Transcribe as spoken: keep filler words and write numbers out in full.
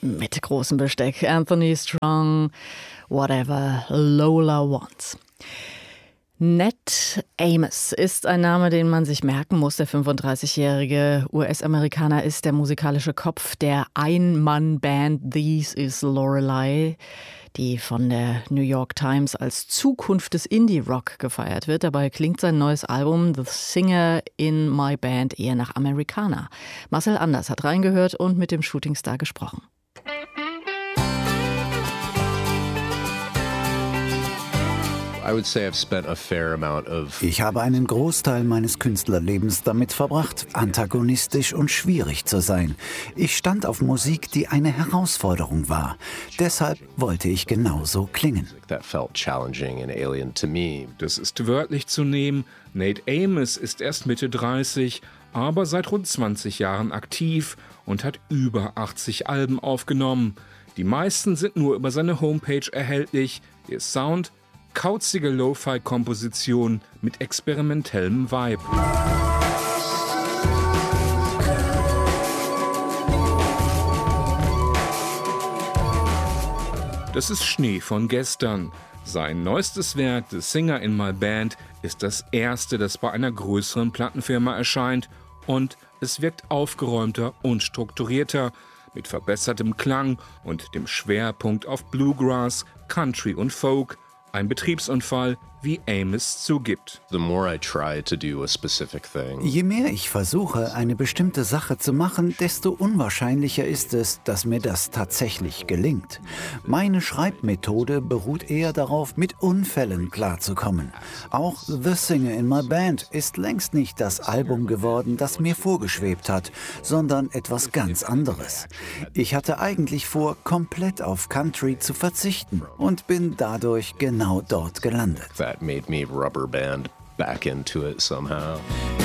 Mit großem Besteck. Anthony Strong, Whatever Lola Wants. Ned Amos ist ein Name, den man sich merken muss. Der fünfunddreißigjährige U S-Amerikaner ist der musikalische Kopf der Ein-Mann-Band This Is Lorelei, die von der New York Times als Zukunft des Indie-Rock gefeiert wird. Dabei klingt sein neues Album The Singer in My Band eher nach Amerikaner. Marcel Anders hat reingehört und mit dem Shootingstar gesprochen. Ich habe einen Großteil meines Künstlerlebens damit verbracht, antagonistisch und schwierig zu sein. Ich stand auf Musik, die eine Herausforderung war. Deshalb wollte ich genauso klingen. Das ist wörtlich zu nehmen. Ned Amos ist erst Mitte dreißig, aber seit rund zwanzig Jahren aktiv und hat über achtzig Alben aufgenommen. Die meisten sind nur über seine Homepage erhältlich. Ihr Sound: kauzige Lo-Fi-Komposition mit experimentellem Vibe. Das ist Schnee von gestern. Sein neuestes Werk, The Singer in My Band, ist das erste, das bei einer größeren Plattenfirma erscheint, und es wirkt aufgeräumter und strukturierter, mit verbessertem Klang und dem Schwerpunkt auf Bluegrass, Country und Folk. Ein Betriebsunfall, wie Amos zugibt. Je mehr ich versuche, eine bestimmte Sache zu machen, desto unwahrscheinlicher ist es, dass mir das tatsächlich gelingt. Meine Schreibmethode beruht eher darauf, mit Unfällen klarzukommen. Auch The Singer in My Band ist längst nicht das Album geworden, das mir vorgeschwebt hat, sondern etwas ganz anderes. Ich hatte eigentlich vor, komplett auf Country zu verzichten und bin dadurch genau dort gelandet. That made me rubber band back into it somehow.